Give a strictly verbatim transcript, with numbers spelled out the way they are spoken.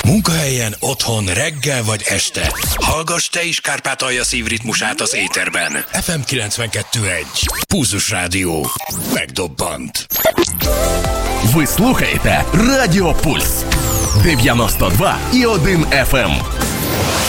Munkahelyen, otthon, reggel vagy este. Hallgass te is Kárpátalja szívritmusát az éterben. ef em kilencvenkettő egy. Pulzus Rádió. Megdobbant. Ви слухаєте Радіо Пульс дев'яносто два і один еф ем.